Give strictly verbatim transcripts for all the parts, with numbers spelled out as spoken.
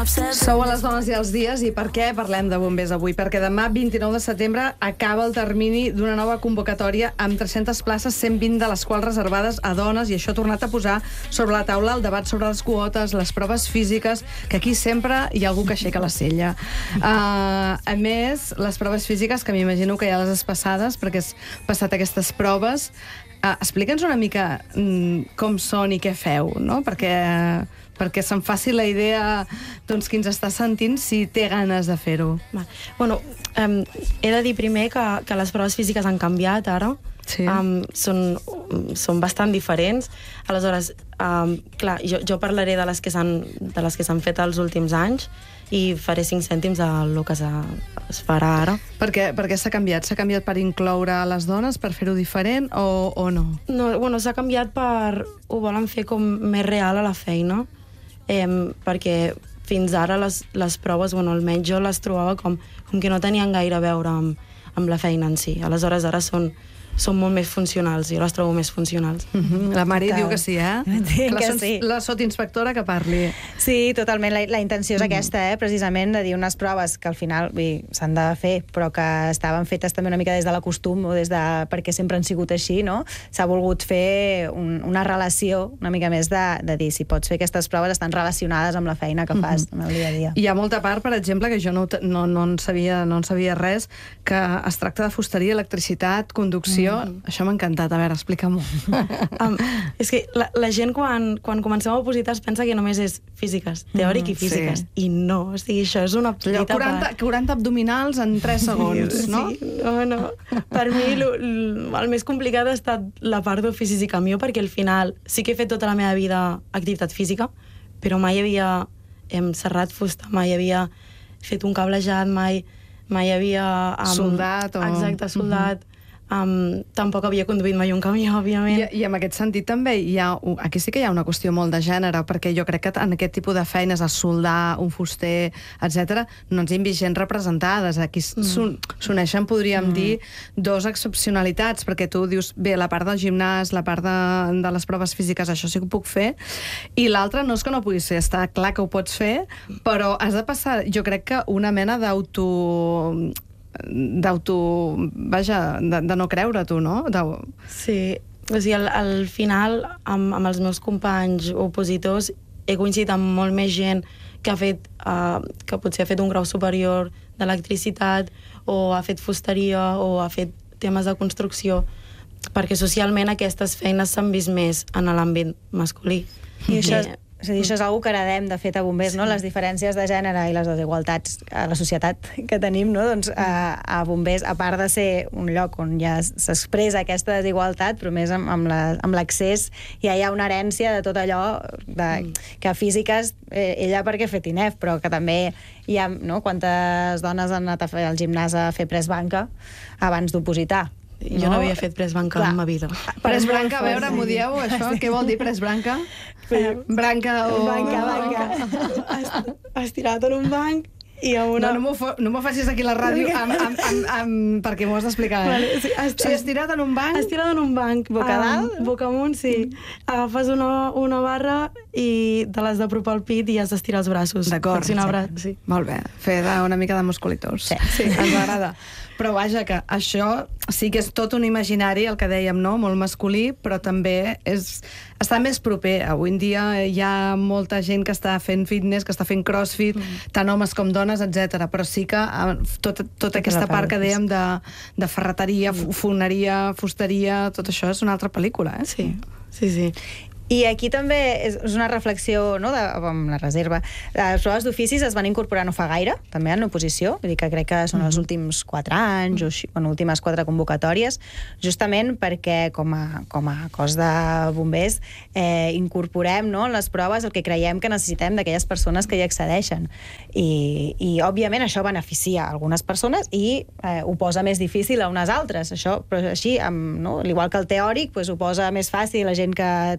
Sou a les dones i els dies, i per què parlem de bombers avui? Perquè demà, vint-i-nou de setembre, acaba el termini d'una nova convocatòria amb tres-centes places, cent vint de les quals reservades a dones, i això ha tornat a posar sobre la taula el debat sobre les quotes, les proves físiques, que aquí sempre hi ha algú que aixeca la cella. Uh, a més, les proves físiques, que m'imagino que ja les has passades, perquè has passat aquestes proves. Uh, Explica'ns una mica mm, com són i què feu, no? Perquè... perquè se'n faci la idea, doncs, qui ens està sentint, si té ganes de fer-ho. Bueno, um, he de dir primer que, que les proves físiques han canviat ara. Sí. Um, són, són bastant diferents. Aleshores, um, clar, jo, jo parlaré de les que s'han de les que s'han fet els últims anys i faré cinc cèntims del que es farà ara. Per què, per què s'ha canviat? S'ha canviat per incloure les dones, per fer-ho diferent, o, o no? No, bueno, s'ha canviat per... Ho volen fer com més real a la feina, eh, perquè fins ara les, les proves, bueno, almenys jo les trobava com, com que no tenien gaire a veure amb, amb la feina en si. Aleshores, ara són... són molt més funcionals, jo les trobo més funcionals. Mm-hmm. La Mari que... diu que sí, eh? Sí, la, que sí. La sotinspectora que parli. Sí, totalment. La, la intenció és mm. aquesta, eh? Precisament, de dir unes proves que al final s'han de fer, però que estaven fetes també una mica des de l'acostum, o des de... perquè sempre han sigut així, no? S'ha volgut fer un, una relació una mica més de, de dir, si pots fer aquestes proves estan relacionades amb la feina que fas mm-hmm. en el dia a dia. Hi ha molta part, per exemple, que jo no, no, no, en sabia, no en sabia res, que es tracta de fusteria, electricitat, conducció. Mm. Això m'ha encantat. A veure, explica-m'ho. um, és que la, la gent quan, quan comencem a opositar es pensa que només és físiques, teòric mm, i físiques, sí. I no, o sigui, això és una petita quaranta, quaranta abdominals en tres segons, sí, no? Sí, no, no. Per mi lo, lo, el més complicat ha estat la part d'oficis i camió, perquè al final sí que he fet tota la meva vida activitat física, però mai havia hem serrat fusta, mai havia fet un cablejat, mai, mai havia... Um, soldat o... Exacte, soldat. Mm-hmm. Um, tampoc havia conduït mai un camió, òbviament. I, I en aquest sentit també hi ha... Aquí sí que hi ha una qüestió molt de gènere, perquè jo crec que en aquest tipus de feines, el soldar, un fuster, etcètera, no ens hem vist gent representades. Aquí s'uneixen, mm. podríem mm. dir, dos excepcionalitats, perquè tu dius, bé, la part del gimnàs, la part de, de les proves físiques, això sí que ho puc fer, i l'altra no és que no pugui ser, està clar que ho pots fer, però has de passar, jo crec que una mena d'auto... d'auto... vaja, de, de no creure tu, no? De... Sí, o sigui, al, al final, amb, amb els meus companys opositors, he coincidit amb molt més gent que ha fet, uh, que potser ha fet un grau superior d'electricitat, o ha fet fusteria, o ha fet temes de construcció, perquè socialment aquestes feines s'han vist més en l'àmbit masculí. I això és... És a dir, això és una cosa que heredem, de fet, a bombers, no? Les diferències de gènere i les desigualtats a la societat que tenim, no? Doncs a, a bombers, a part de ser un lloc on ja s'expressa aquesta desigualtat, però més amb, amb l'accés, ja hi ha una herència de tot allò de, que a físiques, eh, ella perquè ha fet I N E F, però que també hi ha, no? Quantes dones han anat a fer al gimnàs a fer press banca abans d'opositar? Jo no, no havia fet press banca en ma vida. Press branca, a veure, m'ho dieu, això? Sí. Què vol dir press branca? Branca o... Branca, branca. Estirat en un banc i amb una... No, no m'ho facis aquí a la ràdio amb, amb, amb, amb, perquè m'ho has d'explicar. Eh? Vale, sí, est... o sigui, estirat en un banc... Estirat en un banc. Boca dalt? Um, boca amunt, sí. Agafes una, una barra i te l'has d'apropar al pit i has d'estirar els braços. D'acord. Sí. Sí. Molt bé. Fer una mica de musculitors. Sí. Sí, ens agrada. Però vaja, que això sí que és tot un imaginari, el que dèiem, no? Molt masculí, però també és, està més proper. Avui en dia hi ha molta gent que està fent fitness, que està fent crossfit, mm. tant homes com dones, etcètera. Però sí que tot, tota aquesta part que dèiem de, de ferreteria, mm. foneria, fusteria, tot això és una altra pel·lícula, eh? Sí, sí, sí. I aquí també és una reflexió, no, de, amb la reserva. Les proves d'oficis es van incorporar no fa gaire, també en l'oposició, vull dir que crec que són els últims quatre anys, o així, bueno, últimes quatre convocatòries, justament perquè com a, com a cos de bombers eh, incorporem, no, les proves el que creiem que necessitem d'aquelles persones que hi accedeixen. I, i òbviament això beneficia a algunes persones i eh, ho posa més difícil a unes altres. Això, però així, amb, no, igual que el teòric, pues, ho posa més fàcil a la gent que té estudis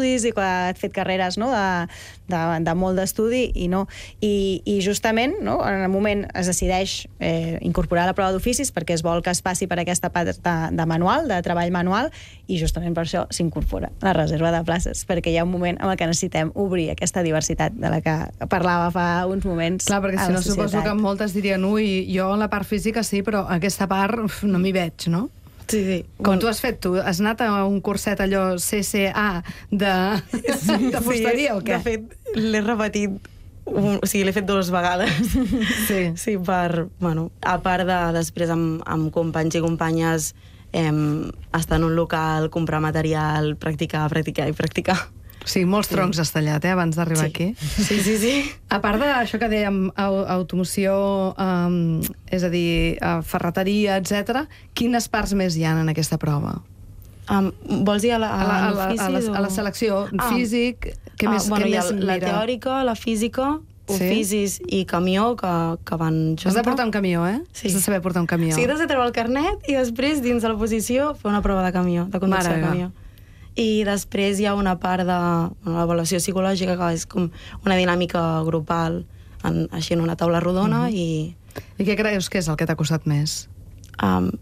estudis i que ha fet carreres, no?, de, de, de molt d'estudi i no. I, i justament, no?, en el moment es decideix eh, incorporar la prova d'oficis perquè es vol que es passi per aquesta part de, de manual, de treball manual, i justament per això s'incorpora la reserva de places, perquè hi ha un moment en el que necessitem obrir aquesta diversitat de la que parlava fa uns moments. Clar, perquè si no suposo que moltes dirien, ui, jo en la part física sí, però aquesta part uf, no m'hi veig, no? Sí, sí. Com tu has fet, tu? Has anat a un curset allò C C A de, de fusteria o què? De fet, l'he repetit, un, o sigui, l'he fet dues vegades. Sí. Sí, per, bueno, a part de després amb, amb companys i companyes eh, estar en un local, comprar material, practicar, practicar i practicar. Sí, molts troncs has tallat, eh, abans d'arribar Sí. aquí. Sí, sí, sí. A part d'això que dèiem, au- automoció, um, és a dir, uh, ferreteria, etcètera, quines parts més hi ha en aquesta prova? Um, vols dir a, la, A la, a la, a la, o... a la selecció, Ah. físic, què ah, més, bueno, què hi ha més la mira? teòrica, la física, Sí? oficis i camió, que, que van juntar. Has de portar un camió, eh? Sí. Has de saber portar un camió. Sí, t'has de treure el carnet i després, dins de la posició, fer una prova de camió, de conducció Mare de camió. I després hi ha una part de bueno, l'avaluació psicològica, que és com una dinàmica grupal, en, així en una taula rodona, Mhm. i I què creus que és el que t'ha costat més? um,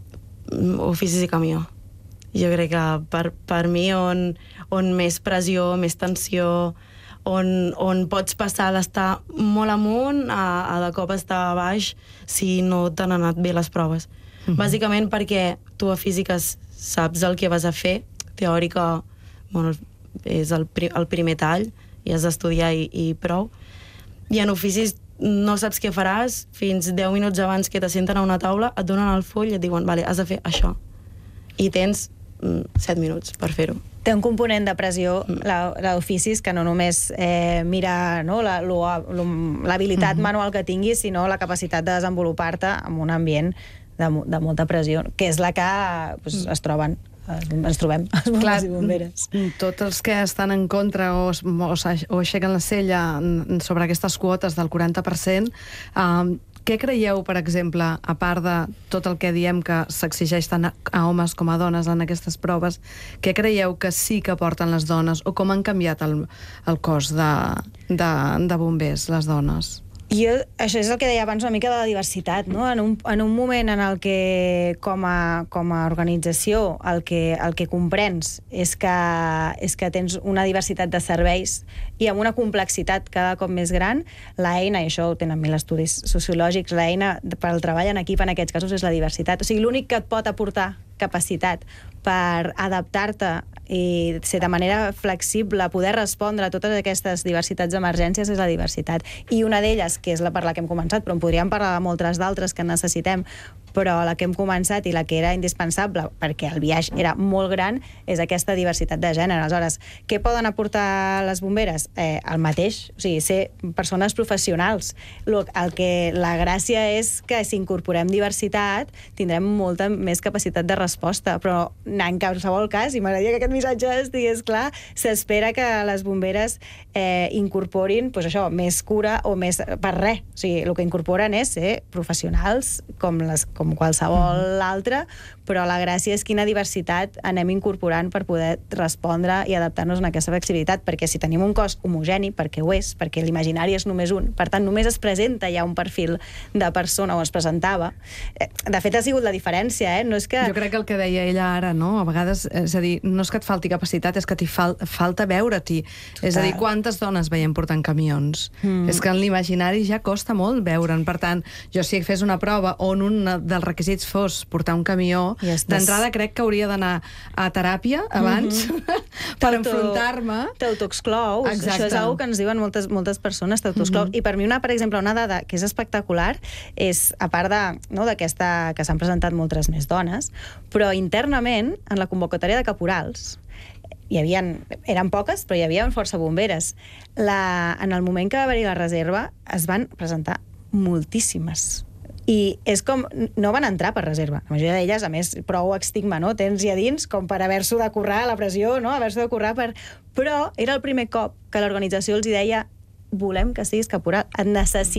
oficis i camió. Jo crec que per, per mi on, on més pressió, més tensió, on, on pots passar d'estar molt amunt a, a de cop estar a baix si no t'han anat bé les proves. Mhm. Bàsicament perquè tu a físiques saps el que vas a fer, teòrica, bueno, és el, pri, el primer tall, i has d'estudiar i, i prou. I en oficis no saps què faràs, fins deu minuts abans que te senten a una taula, et donen el full i et diuen, vale, has de fer això. I tens mm, set minuts per fer-ho. Té un component de pressió, la, la d'oficis, que no només eh, mira, no, la- lo- lo- l'habilitat Mhm. manual que tinguis, sinó la capacitat de desenvolupar-te en un ambient de, mo- de molta pressió, que és la que pues, es troben, eh, ens trobem, els bombers i bomberes. mm, tots els que estan en contra o, es- o, s'aix- o aixequen la cella mm, sobre aquestes quotes del quaranta per cent, um, què creieu, per exemple, a part de tot el que diem que s'exigeix tant a, a homes com a dones en aquestes proves, què creieu que sí que porten les dones o com han canviat el, el cos de, de, de bombers, les dones? Jo, això és el que deia abans una mica de la diversitat, no? En un, en un moment en el que com a, com a organització el que, el que comprens és que, és que tens una diversitat de serveis i amb una complexitat cada cop més gran, l'eina, i això ho tenen mil estudis sociològics, l'eina per al treball en equip en aquests casos és la diversitat. O sigui, l'únic que et pot aportar capacitat per adaptar-te i ser de manera flexible, poder respondre a totes aquestes diversitats d'emergències és la diversitat. I una d'elles, que és la per la que hem començat, però en podríem parlar de moltes d'altres que necessitem, però la que hem començat i la que era indispensable, perquè el viatge era molt gran, és aquesta diversitat de gènere. Aleshores, què poden aportar les bomberes? Eh, el mateix, o sigui, ser persones professionals. Lo, el que la gràcia és que si incorporem diversitat tindrem molta més capacitat de resposta, però en qualsevol cas, i m'agradaria que aquest missatge estigués clar, s'espera que les bomberes eh, incorporin pues això, més cura o més per res. O sigui, el que incorporen és ser professionals com, les, com qualsevol mm. altre, però la gràcia és quina diversitat anem incorporant per poder respondre i adaptar-nos a aquesta flexibilitat, perquè si tenim un cos homogeni, perquè ho és, perquè l'imaginari és només un, per tant només es presenta ja un perfil de persona, o es presentava. De fet ha sigut la diferència, eh? No és que... Jo crec que el que deia ella ara, no? A vegades, és a dir, no és que et falti capacitat, és que t'hi fal falta veure-t'hi. És a dir, quantes dones veiem portant camions? Mm. És que en l'imaginari ja costa molt veure'n. Per tant, jo si fes una prova on un dels requisits fos portar un camió, ja d'entrada crec que hauria d'anar a teràpia abans mm -hmm. per enfrontar-me. T'autoexclous. Això és una que ens diuen moltes, moltes persones, t'autoexclous. Mm -hmm. I per mi, una, per exemple, una dada que és espectacular és, a part de, no, d'aquesta que s'han presentat moltes més dones, però internament, en la convocatòria de caporals, hi havia, eren poques, però hi havia força bomberes. La, en el moment que va haver-hi la reserva, es van presentar moltíssimes. I és com... no van entrar per reserva. La majoria d'elles, a més, prou estigma, no? Tens ja dins com per haver-s'ho de currar, la pressió, no? Haver-s'ho de currar per... Però era el primer cop que l'organització els hi deia volem que siguis caporal, et necessitem